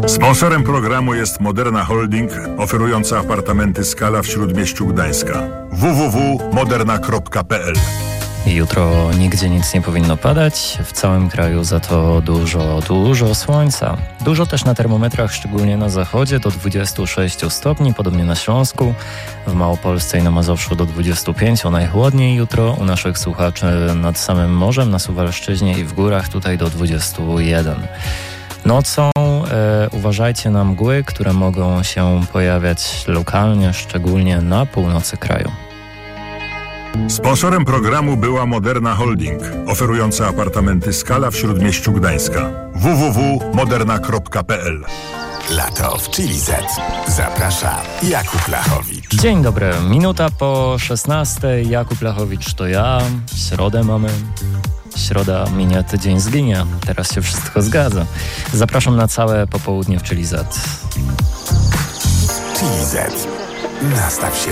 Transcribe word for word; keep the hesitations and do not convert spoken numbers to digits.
Sponsorem programu jest Moderna Holding, oferująca apartamenty Skala w Śródmieściu Gdańska. w w w kropka moderna kropka p l. Jutro nigdzie nic nie powinno padać, w całym kraju za to dużo, dużo słońca. Dużo też na termometrach, szczególnie na zachodzie, do dwudziestu sześciu stopni, podobnie na Śląsku, w Małopolsce i na Mazowszu do dwudziestu pięciu, najchłodniej jutro u naszych słuchaczy nad samym morzem, na Suwalszczyźnie i w górach tutaj do dwudziestu jeden. Nocą e, uważajcie na mgły, które mogą się pojawiać lokalnie, szczególnie na północy kraju. Sponsorem programu była Moderna Holding, oferująca apartamenty Skala w Śródmieściu Gdańska. w w w kropka moderna kropka p l. Lato w Chili Z. Zaprasza Jakub Lachowicz. Dzień dobry, minuta po szesnastej. Jakub Lachowicz to ja. Środę mamy. Środa minie, tydzień zginie. Teraz się wszystko zgadza. Zapraszam na całe popołudnie w Chili Z. Chili Z. Nastaw się